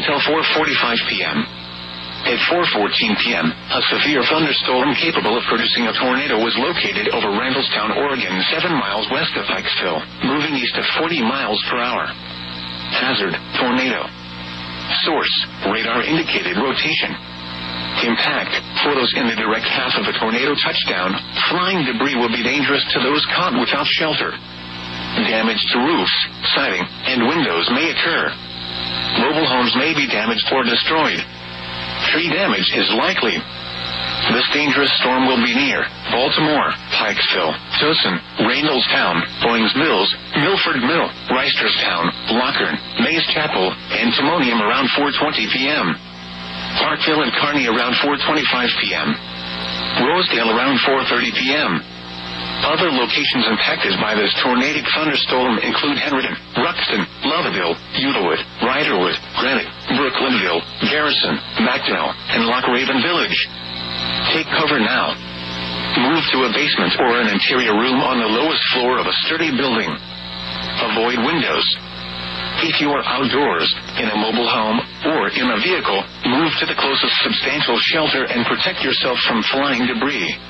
until 4:45 p.m. At 4:14 p.m., a severe thunderstorm capable of producing a tornado was located over Randallstown, Oregon, 7 miles west of Pikesville, moving east at 40 miles per hour. Hazard: tornado. Source: radar indicated rotation. Impact: photos in the direct path of a tornado touchdown. Flying debris will be dangerous to those caught without shelter. Damage to roofs, siding, and windows may occur. Mobile homes may be damaged or destroyed. Tree damage is likely. This dangerous storm will be near Baltimore, Pikesville, Towson, Randallstown, Owings Mills, Milford Mill, Reisterstown, Lockern, Mays Chapel, and Timonium around 4:20 p.m. Parkville and Kearney around 4:25 p.m. Rosedale around 4:30 p.m. Other locations impacted by this tornadic thunderstorm include Henryton, Ruxton, Loveville, Eulawood, Riderwood, Greenwich, Brooklynville, Garrison, McDowell, and Loch Raven Village. Take cover now. Move to a basement or an interior room on the lowest floor of a sturdy building. Avoid windows. If you are outdoors, in a mobile home, or in a vehicle, move to the closest substantial shelter and protect yourself from flying debris.